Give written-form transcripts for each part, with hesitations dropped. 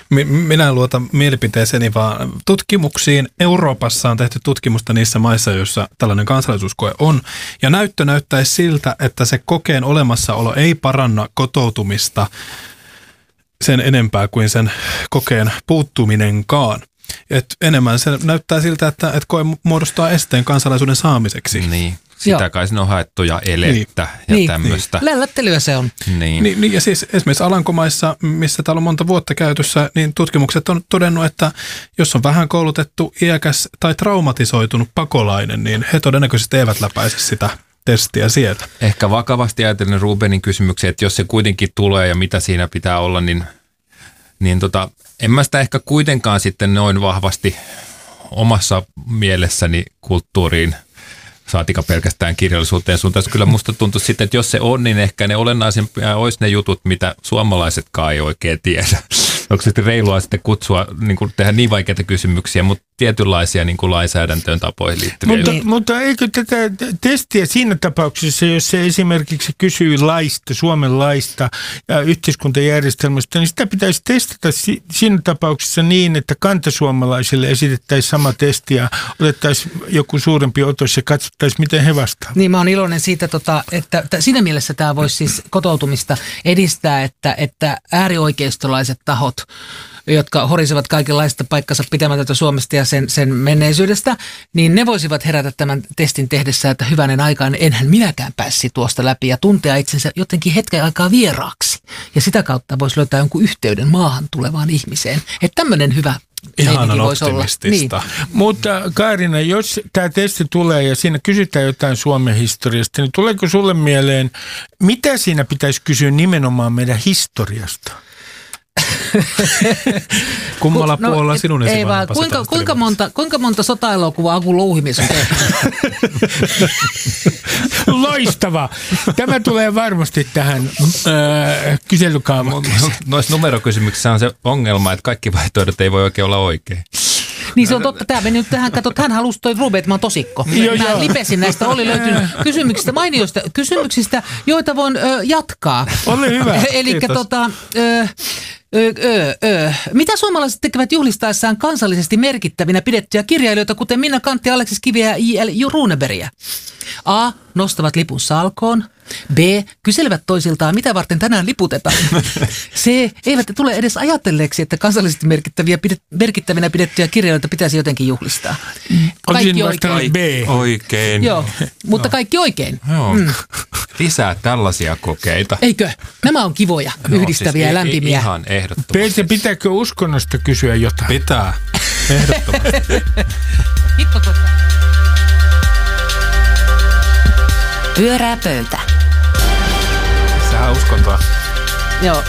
Minä luotan mielipiteeseeni vaan tutkimuksiin. Euroopassa on tehty tutkimusta niissä maissa, joissa tällainen kansalaisuuskoe on. Ja näyttö näyttäisi siltä, että se kokeen olemassaolo ei paranna kotoutumista sen enempää kuin sen kokeen puuttuminenkaan. Et enemmän se näyttää siltä, että koe muodostaa esteen kansalaisuuden saamiseksi. Niin. Sitä kai siinä on haettu ja elettä ja tämmöistä. Lällättelyä se on. Niin, ja siis esimerkiksi Alankomaissa, missä täällä on monta vuotta käytössä, niin tutkimukset on todennut, että jos on vähän koulutettu, iäkäs tai traumatisoitunut pakolainen, niin he todennäköisesti eivät läpäise sitä testiä sieltä. Ehkä vakavasti ajatellen Rubenin kysymyksiä, että jos se kuitenkin tulee ja mitä siinä pitää olla, niin en mä sitä ehkä kuitenkaan sitten noin vahvasti omassa mielessäni kulttuuriin saatika pelkästään kirjallisuuteen suuntaan. Kyllä musta tuntuu sitten, että jos se on, niin ehkä ne olennaisempia olisi ne jutut, mitä suomalaisetkaan ei oikein tiedä. Onko sitten reilua sitten kutsua, niin kuin tehdä niin vaikeita kysymyksiä, mutta tietynlaisia niin kuin lainsäädäntöön tapoihin liittyviä. Mutta eikö tätä testiä siinä tapauksessa, jos se esimerkiksi kysyy laista, Suomen laista ja yhteiskuntajärjestelmästä, niin sitä pitäisi testata siinä tapauksessa niin, että kantasuomalaisille esitettäisiin sama testi ja otettaisiin joku suurempi otos ja katsottaisiin, miten he vastaavat. Niin mä oon iloinen siitä, että siinä mielessä tämä voisi siis kotoutumista edistää, että äärioikeistolaiset tahot, jotka horisevat kaikenlaista paikkansa pitämätöntä Suomesta ja sen menneisyydestä, niin ne voisivat herätä tämän testin tehdessä, että hyvänen aikaan enhän minäkään pääsisi tuosta läpi ja tuntea itsensä jotenkin hetken aikaa vieraaksi. Ja sitä kautta voisi löytää jonkun yhteyden maahan tulevaan ihmiseen. Että tämmöinen hyvä ihanan optimistista. Niin. Mutta Kaarina, jos tämä testi tulee ja siinä kysytään jotain Suomen historiasta, niin tuleeko sulle mieleen, mitä siinä pitäisi kysyä nimenomaan meidän historiasta? Kummalla puolella sinun esivanhempasi? Kuinka monta sota-elokuvaa Aku Louhimies on tehnyt? Loistava! Tämä tulee varmasti tähän kyselykaavakkeeseen. Noissa numerokysymyksissä on se ongelma, että kaikki vaihtoehdot ei voi oikein olla oikein. Niin se on totta. Tämä meni nyt tähän, hän halusi toi Ruben, että mä oon tosikko. Mä lipesin näistä, oli löytynyt kysymyksistä, mainioista kysymyksistä, joita voin jatkaa. Ole hyvä. Elikkä mitä suomalaiset tekevät juhlistaessaan kansallisesti merkittävinä pidettyjä kirjailijoita, kuten Minna Canth, Aleksis Kivi ja J.L. Runebergia? A. Nostavat lipun salkoon. B. Kyselevät toisiltaan, mitä varten tänään liputetaan. C. Eivät tule edes ajatelleeksi, että kansallisesti merkittävinä pidettyjä kirjailijoita pitäisi jotenkin juhlistaa. Kaikki oikein. B. Oikein. Joo, mutta kaikki oikein. Joo. Lisää tällaisia kokeita. Eikö? Nämä on kivoja, yhdistäviä ja lämpimiä. Ihan ehdottomasti. Pitääkö uskonnosta kysyä jotain? Pitää. Ehdottomasti. Pyörää pöytä. Sehän uskontoa. Joo.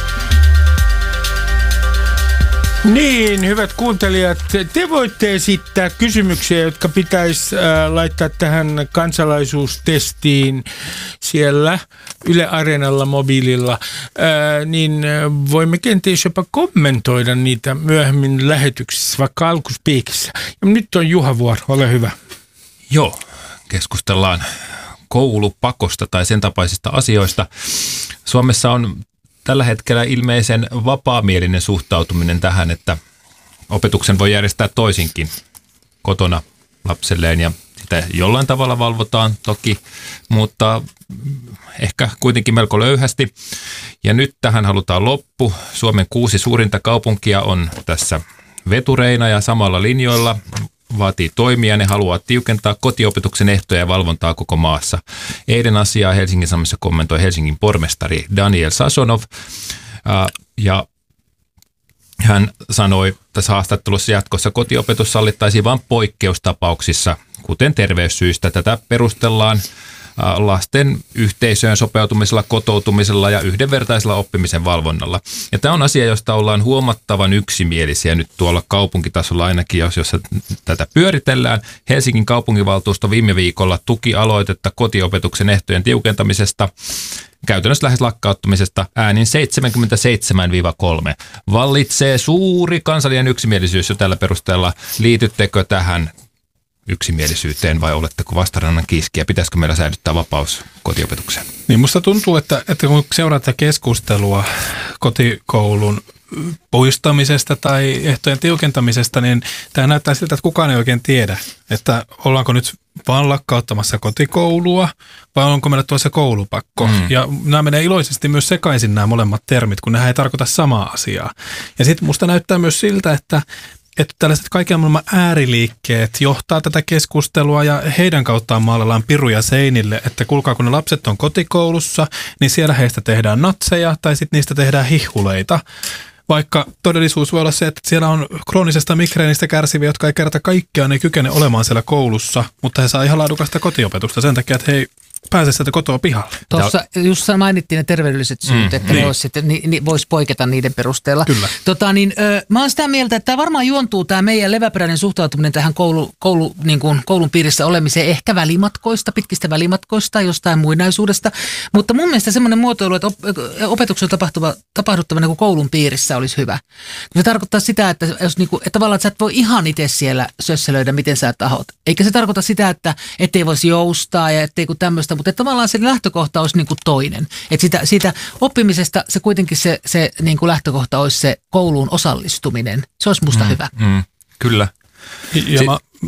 Niin, hyvät kuuntelijat, te voitte esittää kysymyksiä, jotka pitäisi laittaa tähän kansalaisuustestiin siellä Yle Areenalla mobiililla, niin voimme kenties jopa kommentoida niitä myöhemmin lähetyksissä, vaikka alkuspiikissä. Ja nyt on Juha vuoro, ole hyvä. Joo, keskustellaan koulupakosta tai sen tapaisista asioista. Suomessa on tällä hetkellä ilmeisen vapaamielinen suhtautuminen tähän, että opetuksen voi järjestää toisinkin kotona lapselleen ja sitä jollain tavalla valvotaan toki, mutta ehkä kuitenkin melko löyhästi. Ja nyt tähän halutaan loppu. Suomen 6 suurinta kaupunkia on tässä vetureina ja samalla linjoilla. Vaatii toimia, ne haluaa tiukentaa kotiopetuksen ehtoja ja valvontaa koko maassa. Eilen asiaa Helsingin Sanomissa kommentoi Helsingin pormestari Daniel Sasonov, ja hän sanoi tässä haastattelussa jatkossa kotiopetus sallittaisiin vain poikkeustapauksissa, kuten terveyssyistä. Tätä perustellaan lasten yhteisöön sopeutumisella, kotoutumisella ja yhdenvertaisella oppimisen valvonnalla. Ja tämä on asia, josta ollaan huomattavan yksimielisiä nyt tuolla kaupunkitasolla ainakin, jos tätä pyöritellään. Helsingin kaupunginvaltuusto viime viikolla tuki aloitetta kotiopetuksen ehtojen tiukentamisesta, käytännössä lähes lakkauttamisesta äänin 77-3. Vallitsee suuri kansallinen yksimielisyys jo tällä perusteella. Liityttekö tähän yksimielisyyteen vai oletteko vastarannan kiiskiä? Pitäisikö meillä säilyttää vapaus kotiopetukseen? Niin musta tuntuu, että kun seuraa tätä keskustelua kotikoulun poistamisesta tai ehtojen tiukentamisesta, niin tämä näyttää siltä, että kukaan ei oikein tiedä, että ollaanko nyt vaan lakkauttamassa kotikoulua vai onko meillä tuossa koulupakko. Ja nämä menee iloisesti myös sekaisin nämä molemmat termit, kun nehän ei tarkoita samaa asiaa. Ja sitten musta näyttää myös siltä, että tällaiset kaiken maailman ääriliikkeet johtaa tätä keskustelua ja heidän kauttaan maalaillaan piruja seinille, että kuulkaa kun ne lapset on kotikoulussa, niin siellä heistä tehdään natseja tai sitten niistä tehdään hihuleita. Vaikka todellisuus voi olla se, että siellä on kroonisesta migreenistä kärsiviä, jotka ei kerta kaikkiaan ei kykene olemaan siellä koulussa, mutta he saa ihan laadukasta kotiopetusta sen takia, että he ei pääse sieltä kotoa pihalle. Tuossa just mainittiin ne terveydelliset syyt, että ne vois poiketa niiden perusteella. Kyllä. Mä oon sitä mieltä, että tämä varmaan juontuu tämä meidän leväperäinen suhtautuminen tähän koulun piirissä olemiseen ehkä välimatkoista, pitkistä välimatkoista, jostain muinaisuudesta. Mutta mun mielestä semmoinen muotoilu, että opetuksen tapahduttava niin koulun piirissä olisi hyvä. Se tarkoittaa sitä, että tavallaan että sä et voi ihan itse siellä sösselöidä, miten sä tahot. Eikä se tarkoita sitä, että ettei voisi joustaa ja ettei tämmöistä, mutta tavallaan se lähtökohta olisi niin kuin toinen. Että siitä oppimisesta se kuitenkin se niin kuin lähtökohta olisi se kouluun osallistuminen. Se olisi musta hyvä. Kyllä. Ja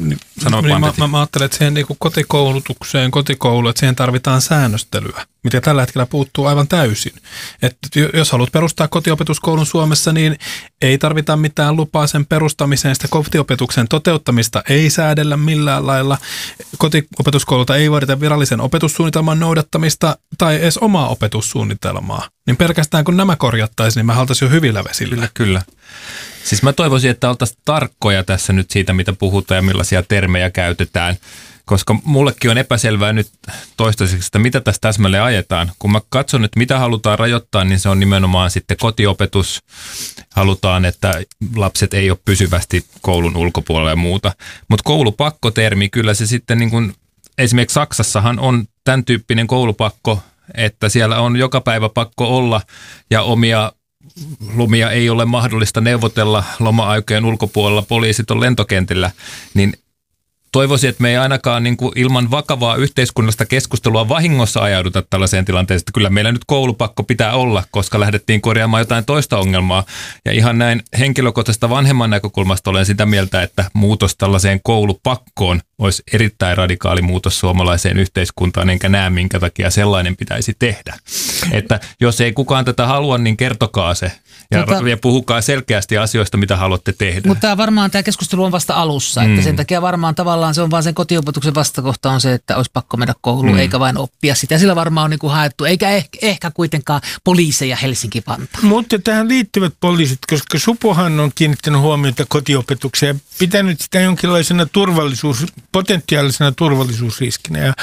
mä ajattelen, että siihen niin kuin kotikouluun, että siihen tarvitaan säännöstelyä, mitä tällä hetkellä puuttuu aivan täysin. Että jos haluat perustaa kotiopetuskoulun Suomessa, niin ei tarvita mitään lupaa sen perustamiseen. Sitä kotiopetuksen toteuttamista ei säädellä millään lailla. Kotiopetuskoululta ei vaadita virallisen opetussuunnitelman noudattamista tai edes omaa opetussuunnitelmaa. Niin pelkästään kun nämä korjattaisiin, niin mä oltaisiin jo hyvillä vesillä. Kyllä. Siis mä toivoisin, että oltaisiin tarkkoja tässä nyt siitä, mitä puhutaan ja millaisia termejä käytetään, koska mullekin on epäselvää nyt toistaiseksi, että mitä tässä täsmälleen ajetaan. Kun mä katson, että mitä halutaan rajoittaa, niin se on nimenomaan sitten kotiopetus. Halutaan, että lapset ei ole pysyvästi koulun ulkopuolella ja muuta. Mutta koulupakkotermi, kyllä se sitten niin kuin, esimerkiksi Saksassahan on tämän tyyppinen koulupakko, että siellä on joka päivä pakko olla ja omia lomia ei ole mahdollista neuvotella loma-aikojen ulkopuolella, poliisit on lentokentillä, niin toivoisin, että me ei ainakaan niin kuin ilman vakavaa yhteiskunnallista keskustelua vahingossa ajauduta tällaiseen tilanteeseen, että kyllä meillä nyt koulupakko pitää olla, koska lähdettiin korjaamaan jotain toista ongelmaa. Ja ihan näin henkilökohtaisesta vanhemman näkökulmasta olen sitä mieltä, että muutos tällaiseen koulupakkoon olisi erittäin radikaali muutos suomalaiseen yhteiskuntaan, enkä näe minkä takia sellainen pitäisi tehdä. Että jos ei kukaan tätä halua, niin kertokaa se ja puhukaa selkeästi asioista, mitä haluatte tehdä. Mutta varmaan tämä keskustelu on vasta alussa, että sen takia varmaan tavallaan se on vaan sen kotiopetuksen vastakohta on se, että olisi pakko mennä kouluun eikä vain oppia sitä. Sillä varmaan on niin kuin haettu, eikä ehkä kuitenkaan poliiseja Helsinki-Vantaan. Mutta tähän liittyvät poliisit, koska Supohan on kiinnittänyt huomiota kotiopetukseen ja pitänyt sitä jonkinlaisena potentiaalisena turvallisuusriskinä. Ja,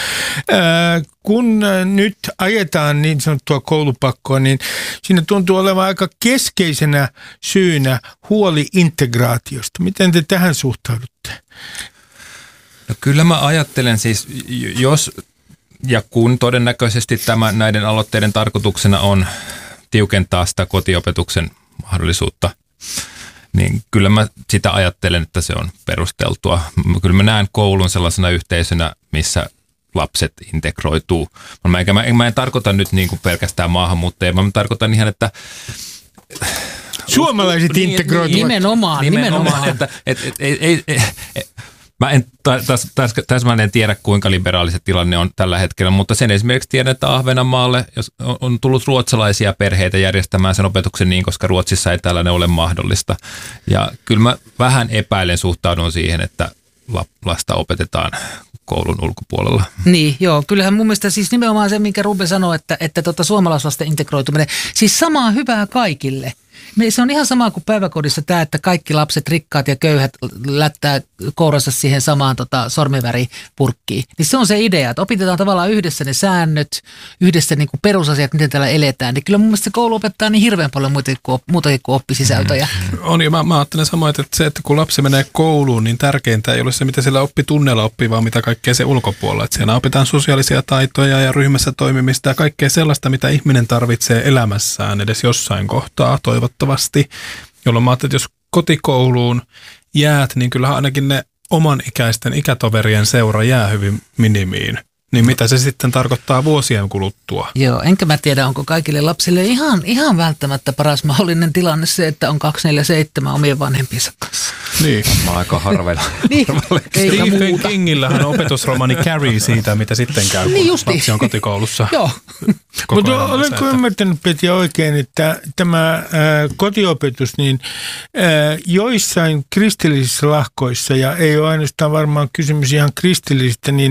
kun nyt ajetaan niin sanottua koulupakkoa, niin siinä tuntuu olevan aika keskeisenä syynä huoli integraatiosta. Miten te tähän suhtaudutte? No kyllä mä ajattelen siis, jos ja kun todennäköisesti näiden aloitteiden tarkoituksena on tiukentaa sitä kotiopetuksen mahdollisuutta, niin kyllä mä sitä ajattelen, että se on perusteltua. Kyllä mä näen koulun sellaisena yhteisönä, missä lapset integroituu. Mä en tarkoita nyt niin kuin pelkästään maahanmuuttajia, mä tarkoitan ihan, että suomalaiset integroituvat. Nimenomaan. Että mä en täsmälleen tiedä, kuinka liberaali se tilanne on tällä hetkellä, mutta sen esimerkiksi tiedän, että Ahvenanmaalle on tullut ruotsalaisia perheitä järjestämään sen opetuksen niin, koska Ruotsissa ei tällainen ole mahdollista. Ja kyllä mä vähän suhtaudun siihen, että lasta opetetaan koulun ulkopuolella. Niin, joo. Kyllähän mun mielestä siis nimenomaan se, minkä Ruben sanoi, että suomalaislasten integroituminen, siis samaa hyvää kaikille. Se on ihan sama kuin päiväkodissa tämä, että kaikki lapset, rikkaat ja köyhät, lättää kouransa siihen samaan sormiväripurkkiin. Niin se on se idea, että opetetaan tavallaan yhdessä ne säännöt, yhdessä niin kuin perusasiat, miten täällä eletään. Niin kyllä mun mielestä se koulu opettaa niin hirveän paljon muutakin kuin oppisisältöjä. On, ja mä ajattelen samoin, että se, että kun lapsi menee kouluun, niin tärkeintä ei ole se, mitä siellä oppitunneilla oppii, vaan mitä kaikkea se ulkopuolella. Että siellä opitaan sosiaalisia taitoja ja ryhmässä toimimista ja kaikkea sellaista, mitä ihminen tarvitsee elämässään edes jossain kohtaa toivottavasti. Jolloin mä ajattelin, että jos kotikouluun jäät, niin kyllähän ainakin ne oman ikäisten ikätoverien seura jää hyvin minimiin. Niin mitä se sitten tarkoittaa vuosien kuluttua? Joo, enkä mä tiedä, onko kaikille lapsille ihan välttämättä paras mahdollinen tilanne se, että on 247 omien vanhempiensa kanssa. Niin. Aika harvella. Niin, eikä Stephen muuta. Kingillähän on opetusromani Carrie siitä, mitä sitten käy, kun Niin justiin. lapsi on kotikoulussa. Joo. koko Mutta ajan. olenko ymmärtänyt, Petja, oikein, että tämä kotiopetus, niin joissain kristillisissä lahkoissa, ja ei ole ainoastaan varmaan kysymys ihan kristillisistä, niin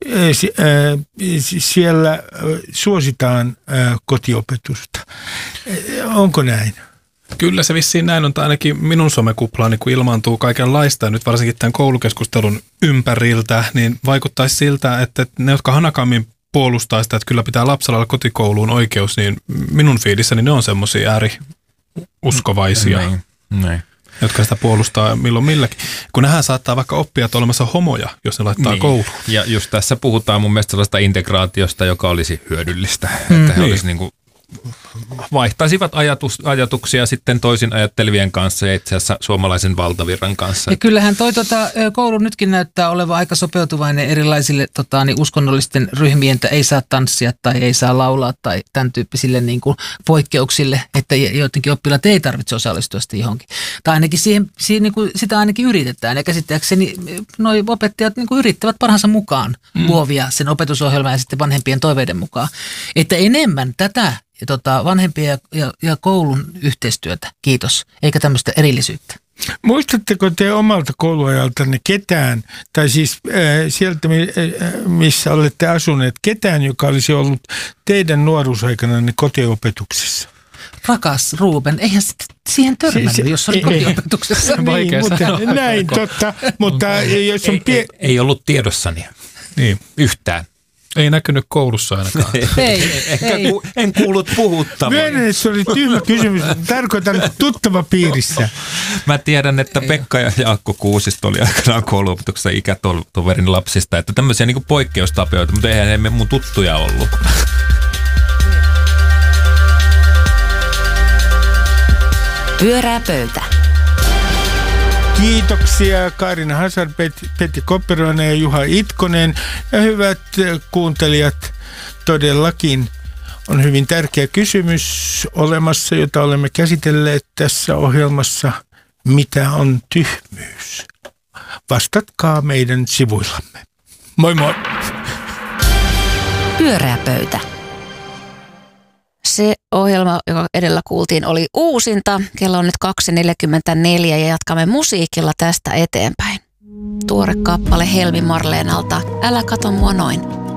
siellä suositaan kotiopetusta. Onko näin? Kyllä se vissiin näin on, ainakin minun somekuplaani, kun ilmaantuu kaikenlaista, ja nyt varsinkin tämän koulukeskustelun ympäriltä, niin vaikuttaisi siltä, että ne, jotka hanakammin puolustaa sitä, että kyllä pitää lapsella olla kotikouluun oikeus, niin minun fiilissäni ne on semmoisia ääriuskovaisia, Näin. jotka sitä puolustaa milloin milläkin. Kun nehän saattaa vaikka oppia, että olemassa homoja, jos ne laittaa kouluun. Ja just tässä puhutaan mun mielestä sellaista integraatiosta, joka olisi hyödyllistä, että he olisi niin kuin vaihtaisivat ajatuksia sitten toisin ajattelevien kanssa ja itse asiassa suomalaisen valtavirran kanssa. Ja kyllähän koulu nytkin näyttää olevan aika sopeutuvainen erilaisille uskonnollisten ryhmien, että ei saa tanssia tai ei saa laulaa tai tämän tyyppisille niin kuin poikkeuksille, että joidenkin oppilaat ei tarvitse osallistua sitten johonkin. Tai ainakin siihen niin kuin sitä ainakin yritetään ja käsittääkseni noi opettajat niin kuin yrittävät parhaansa mukaan luovia sen opetusohjelman ja sitten vanhempien toiveiden mukaan. Että enemmän tätä vanhempien ja koulun yhteistyötä, kiitos, eikä tämmöistä erillisyyttä. Muistatteko te omalta kouluajaltanne ketään, tai siis sieltä, missä olette asuneet, ketään, joka olisi ollut teidän nuoruusaikananne kotiopetuksessa? Rakas Ruben, eihän siihen törmännyt, jos oli kotiopetuksessa. Vaikea mutta, sanoa. näin, totta, mutta jos on Ei ollut tiedossani Niin. yhtään. Ei näkynyt koulussa ainakaan. Ei. En kuullut puhuttavan. myönnän, että se oli tyhmä kysymys, tarkoitan tuttava piirissä. Mä tiedän, että Pekka ja Jaakko Kuusisto oli aikanaan kouluopetuksessa ikätoverin lapsista, että tämmöisiä niin kuin poikkeustapioita, mutta eihän ne mun tuttuja ollut. Pyörää pöytä. Kiitoksia Kaarina Hasar, Petja Kopperoinen ja Juha Itkonen. Ja hyvät kuuntelijat, todellakin on hyvin tärkeä kysymys olemassa, jota olemme käsitelleet tässä ohjelmassa. Mitä on tyhmyys? Vastatkaa meidän sivuillamme. Moi moi! Pyörää pöytä. Se ohjelma, joka edellä kuultiin, oli uusinta. Kello on nyt 2.44 ja jatkamme musiikilla tästä eteenpäin. Tuore kappale Helmi Marleenalta. Älä kato mua noin.